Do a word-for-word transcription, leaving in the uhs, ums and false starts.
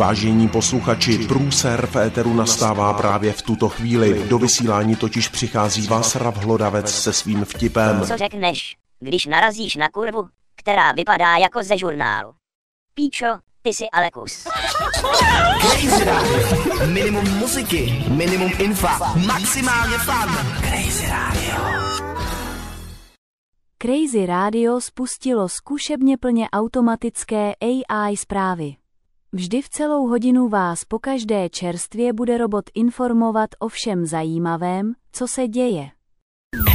Vážení posluchači, průser v éteru nastává právě v tuto chvíli. Do vysílání totiž přichází Václav Hlodavec se svým vtipem. Co řekneš, když narazíš na kurvu, která vypadá jako ze žurnálu? Píčo, ty jsi ale kus. Crazy Radio. Minimum muziky, minimum infa, maximálně fun. Crazy Radio. Crazy Radio spustilo zkušebně plně automatické A I zprávy. Vždy v celou hodinu vás pokaždé čerstvě bude robot informovat o všem zajímavém, co se děje.